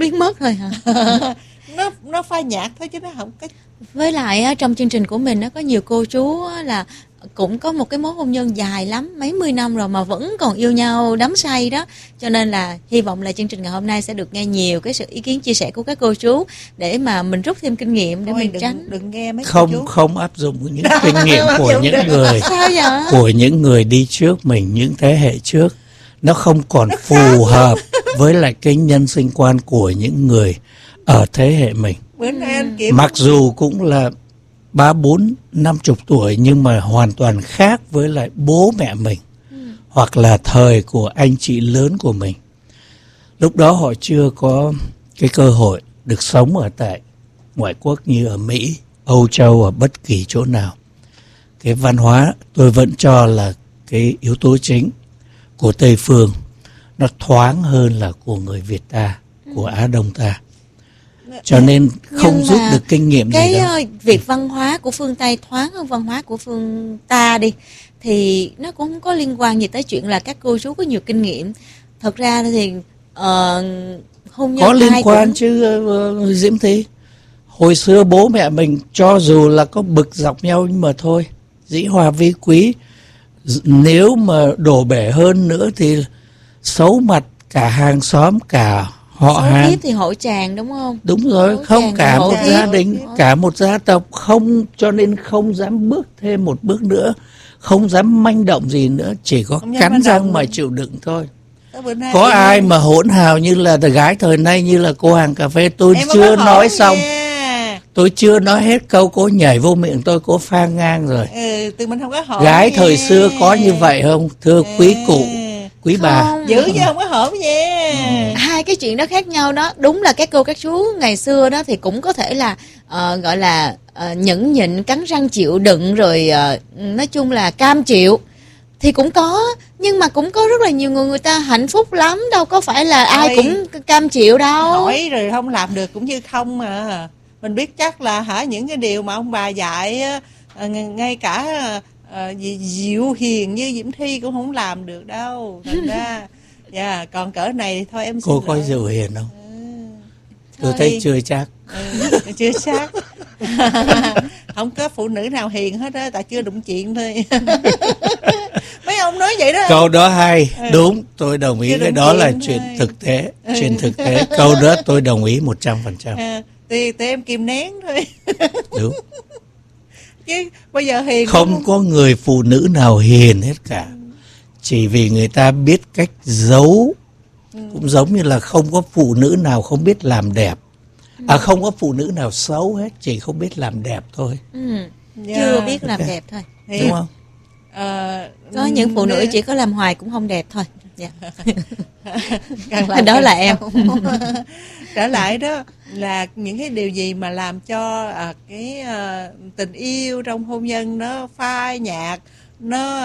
biến mất thôi hả? Nó phai nhạt thôi chứ nó không có. Với lại trong chương trình của mình nó có nhiều cô chú là cũng có một cái mối hôn nhân dài lắm, mấy mươi năm rồi mà vẫn còn yêu nhau đắm say đó. Cho nên là hy vọng là chương trình ngày hôm nay sẽ được nghe nhiều cái sự ý kiến chia sẻ của các cô chú để mà mình rút thêm kinh nghiệm để mình tránh. Đừng nghe mấy cô chú. Không áp dụng những kinh nghiệm của những người Sao vậy? Của những người đi trước mình, những thế hệ trước. Nó không còn phù hợp với lại cái nhân sinh quan của những người ở thế hệ mình. Bữa nay anh Kiểm mặc dù cũng là 30, 50 tuổi nhưng mà hoàn toàn khác với lại bố mẹ mình hoặc là thời của anh chị lớn của mình. Lúc đó họ chưa có cái cơ hội được sống ở tại ngoại quốc như ở Mỹ, Âu Châu, ở bất kỳ chỗ nào. Cái văn hóa tôi vẫn cho là cái yếu tố chính của Tây Phương. Nó thoáng hơn là của người Việt ta, của Á Đông ta. Cho nên không rút được kinh nghiệm gì đâu. Cái việc văn hóa của phương Tây thoáng hơn văn hóa của phương ta đi thì nó cũng không có liên quan gì tới chuyện là các cô chú có nhiều kinh nghiệm. Thật ra thì hôn nhân có liên quan cũng... chứ Diễm Thi. Hồi xưa bố mẹ mình cho dù là có bực dọc nhau nhưng mà thôi, dĩ hòa vi quý. Nếu mà đổ bể hơn nữa thì xấu mặt cả hàng xóm, cả họ hàng. thì hội tràng đúng không? Đúng rồi, Hội không cả một gia đình, tiếp. cả một gia tộc không, cho nên không dám bước thêm một bước nữa, không dám manh động gì nữa, chỉ có cắn răng mà chịu đựng thôi. Có ai mà hỗn hào như là gái thời nay như là cô hàng cà phê, tôi chưa nói xong. Tôi chưa nói hết câu, cô nhảy vô miệng tôi, cô phang ngang rồi. Từ mình không có hỏi. Gái thời xưa có như vậy không? Thưa quý cụ, quý bà. Giữ chứ không có hổm nha. Hai cái chuyện đó khác nhau đó. Đúng là các cô các chú ngày xưa đó thì cũng có thể là gọi là nhẫn nhịn, cắn răng chịu đựng rồi nói chung là cam chịu. Thì cũng có, nhưng mà cũng có rất là nhiều người ta hạnh phúc lắm, đâu có phải là ai cũng cam chịu đâu. Hỏi rồi không làm được cũng như không mà. Mình biết chắc là những cái điều mà ông bà dạy ngay cả dịu hiền như Diễm Thi cũng không làm được đâu. Thành ra còn cỡ này thì thôi em xin cô có dịu hiền không? Tôi thấy chưa chắc. Chưa chắc. Không có phụ nữ nào hiền hết á, tại chưa đụng chuyện thôi. Mấy ông nói vậy đó. Câu đó hay, đúng, tôi đồng ý. Cái đó là chuyện thực tế. Chuyện thực tế, câu đó tôi đồng ý 100%. Thì em kìm nén thôi. Đúng. Chứ bây giờ hiền không có người phụ nữ nào hiền hết cả. Chỉ vì người ta biết cách giấu. Cũng giống như là không có phụ nữ nào không biết làm đẹp. Không có phụ nữ nào xấu hết, chỉ không biết làm đẹp thôi. Chưa biết làm đẹp thôi. Đúng không? Có những phụ nữ chỉ có làm hoài cũng không đẹp thôi. Đó là em. Trở lại đó là những cái điều gì mà làm cho cái tình yêu trong hôn nhân nó phai nhạt, nó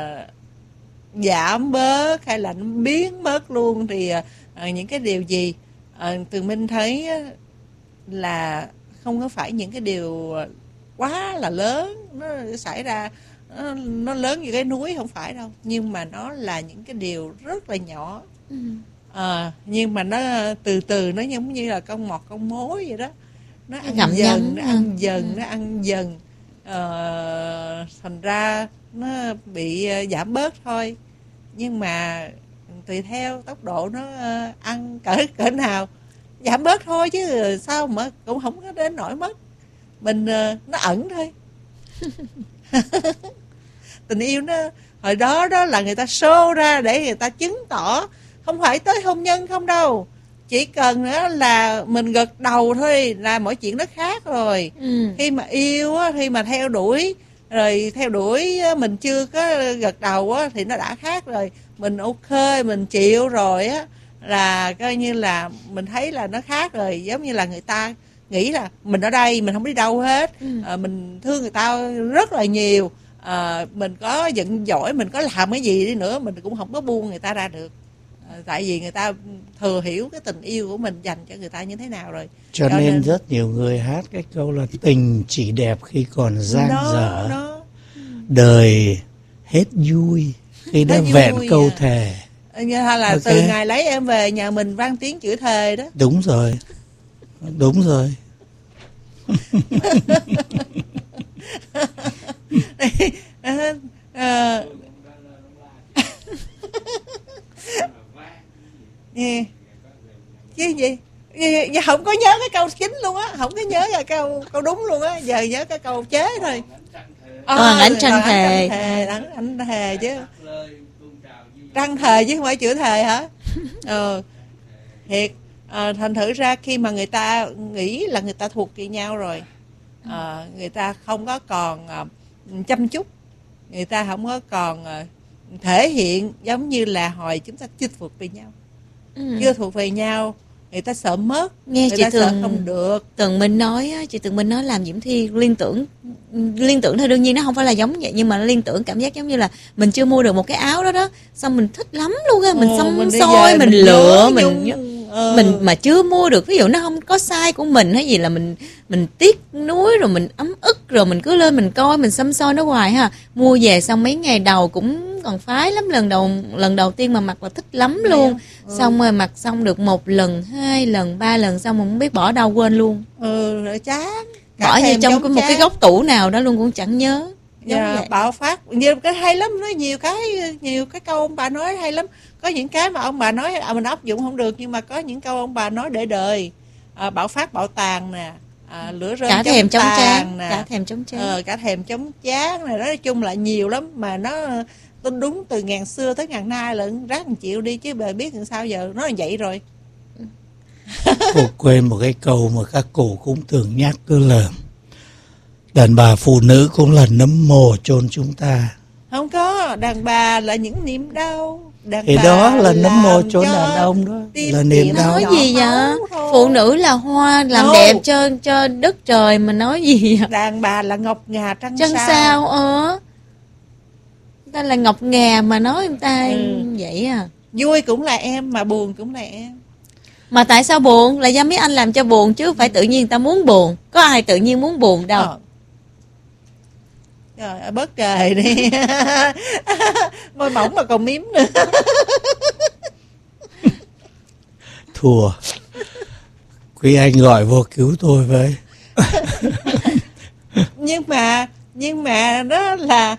giảm bớt hay là nó biến mất luôn, thì những cái điều gì? Tường Minh thấy là không có phải những cái điều quá là lớn nó xảy ra, nó lớn như cái núi không phải đâu, nhưng mà nó là những cái điều rất là nhỏ. Nhưng mà nó từ từ, nó giống như là con mọt con mối vậy đó, nó ăn dần, nó ăn dần, nó ăn dần, thành ra nó bị giảm bớt thôi. Nhưng mà tùy theo tốc độ nó ăn cỡ nào giảm bớt thôi, chứ sao mà cũng không có đến nỗi mất. Mình nó ẩn thôi. Tình yêu nó hồi đó là người ta show ra để người ta chứng tỏ, không phải tới hôn nhân không đâu. Chỉ cần đó là mình gật đầu thôi là mọi chuyện nó khác rồi. Khi mà yêu á, khi mà theo đuổi mình chưa có gật đầu á, thì nó đã khác rồi. Mình ok, mình chịu rồi á, là coi như là mình thấy là nó khác rồi. Giống như là người ta nghĩ là mình ở đây, mình không đi đâu hết. Mình thương người ta rất là nhiều. Mình có giận dỗi, mình có làm cái gì đi nữa, mình cũng không có buông người ta ra được. Tại vì người ta thừa hiểu cái tình yêu của mình dành cho người ta như thế nào rồi. Cho nên rất nhiều người hát cái câu là tình chỉ đẹp khi còn dang dở, đời hết vui khi đã vẹn câu thề. hay là Ok. từ ngày lấy em về nhà mình vang tiếng chữ thề đó. Đúng rồi. Đúng rồi. Ờ, yeah. Chứ gì? Giờ không có nhớ cái câu chính luôn á, không có nhớ là câu đúng luôn á, giờ nhớ cái câu chế thôi. Ảnh trăng thề. Ảnh thề chứ. Trăng thề chứ không phải chữ thề hả? Thiệt. Thành thử ra khi mà người ta nghĩ là người ta thuộc về nhau rồi, người ta không có còn chăm chút, người ta không có còn thể hiện giống như là hồi chúng ta chưa thuộc về nhau. Chưa thuộc về nhau, người ta sợ mất, Nghe người chị ta sợ Tường không được. Tường Minh nói á, chị Tường Minh nói làm Diễm Thi liên tưởng thôi, đương nhiên nó không phải là giống vậy, nhưng mà liên tưởng cảm giác giống như là mình chưa mua được một cái áo đó đó, xong mình thích lắm luôn á, mình xăm đi soi, về mình lựa, nhung. mình mà chưa mua được, ví dụ nó không có size của mình hay gì là mình tiếc nuối, rồi mình ấm ức, rồi mình cứ lên mình coi, mình xăm soi nó hoài ha. Mua về xong mấy ngày đầu cũng còn phái lắm, lần đầu tiên mà mặc là thích lắm luôn. Xong rồi mặc xong được 1 lần, 2 lần, 3 lần xong rồi không biết bỏ đâu quên luôn. Rồi chán. Bỏ như trong một cái góc tủ nào đó luôn cũng chẳng nhớ. Giống vậy. Bạo phát nhiều cái hay lắm, nó nhiều cái câu ông bà nói hay lắm. Có những cái mà ông bà nói mình áp dụng không được, nhưng mà có những câu ông bà nói để đời. Bạo phát bạo tàn nè, lửa rơm Cả thèm chống chán nè, cả thèm chống chán. cả thèm chống chán này, nói chung là nhiều lắm mà nó tin đúng từ ngàn xưa tới ngàn nay lận, rác 1 triệu đi chứ bà biết làm sao giờ, nó là vậy rồi. Cô quên một cái câu mà các cụ cũng thường nhắc, cứ là đàn bà phụ nữ cũng là nấm mồ chôn chúng ta. Không có, đàn bà là những niềm đau. Thì đó là nấm mồ chôn đàn ông đó, là niềm đau. Nói gì vậy? Phụ nữ là hoa làm đẹp cho đất trời mà nói gì vậy? Đàn bà là ngọc ngà trăng sao. Ta là ngọc ngà mà nói người ta vậy à. Vui cũng là em mà buồn cũng là em. Mà tại sao buồn? Là do mấy anh làm cho buồn chứ phải tự nhiên người ta muốn buồn. Có ai tự nhiên muốn buồn đâu. Trời ơi, bớt trời đi. Môi mỏng mà còn miếm nữa. Thua. Quý anh gọi vô cứu tôi với. Nhưng mà đó là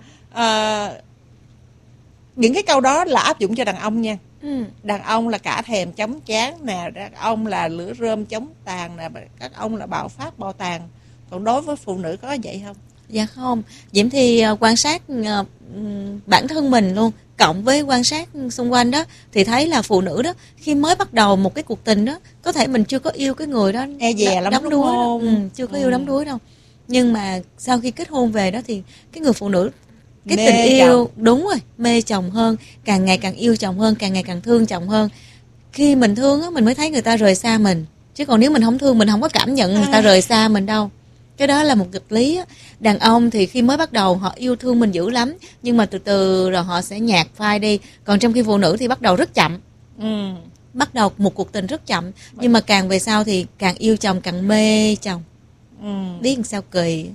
những cái câu đó là áp dụng cho đàn ông nha. Đàn ông là cả thèm chống chán nè, đàn ông là lửa rơm chống tàn nè, các ông là bạo phát bạo tàn. Còn đối với phụ nữ có vậy không? Dạ không. Diễm Thi quan sát bản thân mình luôn, cộng với quan sát xung quanh đó, thì thấy là phụ nữ đó khi mới bắt đầu một cái cuộc tình đó, có thể mình chưa có yêu cái người đó e dè lắm đắm đuối đó. Chưa có yêu đắm đuối đâu, nhưng mà sau khi kết hôn về đó thì cái người phụ nữ cái mê tình yêu chồng. Đúng rồi, mê chồng hơn, càng ngày càng yêu chồng hơn, càng ngày càng thương chồng hơn. Khi mình thương á, mình mới thấy người ta rời xa mình, chứ còn nếu mình không thương, mình không có cảm nhận người ta rời xa mình đâu. Cái đó là một nghịch lý á. Đàn ông thì khi mới bắt đầu họ yêu thương mình dữ lắm, nhưng mà từ từ rồi họ sẽ nhạt phai đi. Còn trong khi phụ nữ thì bắt đầu rất chậm. Bắt đầu một cuộc tình rất chậm, nhưng mà càng về sau thì càng yêu chồng, càng mê chồng. Biết làm sao kỳ.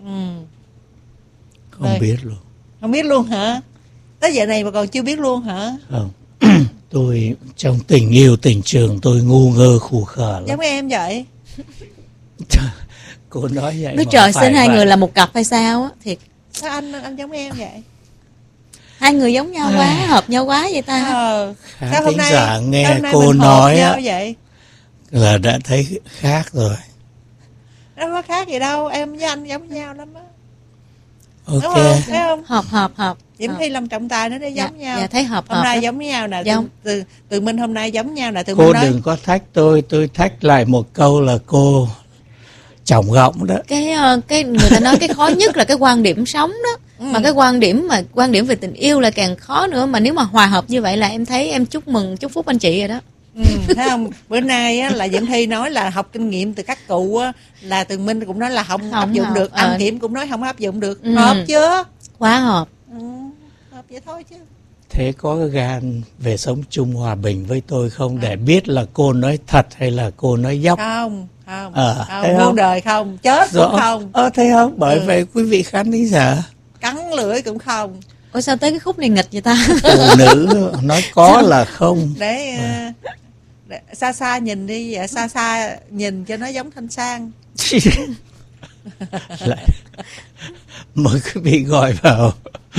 Không biết luôn. Không biết luôn hả? Tới giờ này mà còn chưa biết luôn hả? Không. Tôi trong tình yêu tình trường tôi ngu ngơ khù khờ lắm. Giống em vậy. Cô nói vậy Nói mà trời, phải xin hai vậy. người là một cặp hay sao á? Thiệt. Sao anh giống em vậy? Hai người giống nhau quá, hợp nhau quá vậy ta. Khán Sao hôm thính nay giả nghe hôm nay cô mình hợp nói nhau á, vậy? là đã thấy khác rồi. Đâu có khác gì đâu, em với anh giống nhau lắm á. Ok. Đúng không? Thấy không? Hợp. Diễm Thi làm trọng tài nó để giống nhau. Dạ, thấy hợp Hôm nay đó. giống nhau nè. Giống. Từ Minh hôm nay giống nhau nè. Từ Cô Minh nói đừng có thách tôi thách lại một câu là cô trọng gọng đó. Cái người ta nói cái khó nhất là cái quan điểm sống đó. Mà cái quan điểm về tình yêu là càng khó nữa. Mà nếu mà hòa hợp như vậy là em thấy em chúc phúc anh chị rồi đó. Thấy không? Bữa nay á, là Diễm Thi nói là học kinh nghiệm từ các cụ á, là Tường Minh cũng nói là không áp dụng hợp. được. Anh Kiểm cũng nói không áp dụng được. Hợp chưa? Quá hợp. Hợp vậy thôi chứ. Thế có gan về sống chung hòa bình với tôi không, để biết là cô nói thật hay là cô nói dốc? Không thấy muôn không? đời không, chết cũng không. Thấy không? Bởi vậy quý vị khán thính giả, Cắn lưỡi cũng không. Ủa sao tới cái khúc này nghịch vậy ta? Phụ nữ nói có là không. Để xa xa nhìn đi, xa xa nhìn cho nó giống Thanh Sang. Lại mời quý vị gọi vào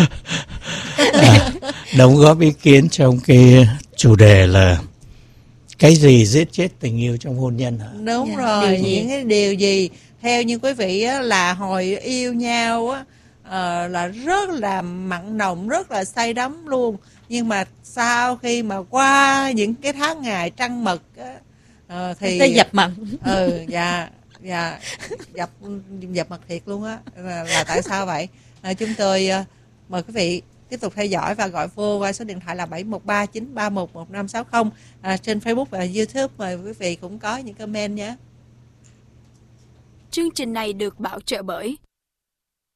đóng góp ý kiến trong cái chủ đề là cái gì giết chết tình yêu trong hôn nhân hả? Đúng rồi, điều gì? những cái điều gì theo như quý vị á, là hồi yêu nhau á, là rất là mặn nồng, rất là say đắm luôn, nhưng mà sau khi mà qua những cái tháng ngày trăng mật á, thì Tới dập mặt. dạ dập mặt thiệt luôn á, là tại sao vậy? Chúng tôi mời quý vị tiếp tục theo dõi và gọi vô qua số điện thoại là 713-931-1560. Trên Facebook và YouTube mời quý vị cũng có những comment nhé. Chương trình này được bảo trợ bởi